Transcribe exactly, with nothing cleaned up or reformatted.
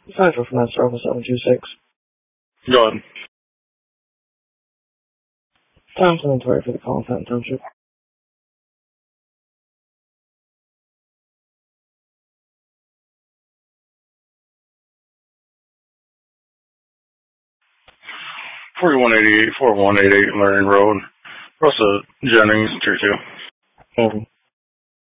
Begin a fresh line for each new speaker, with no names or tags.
Central from Master Alpha seven two six.
Go ahead.
Time's inventory for the call in Fenton Township.
forty-one eighty-eight, forty-one eighty-eight Marion Road. Russell Jennings, tier two.
Over.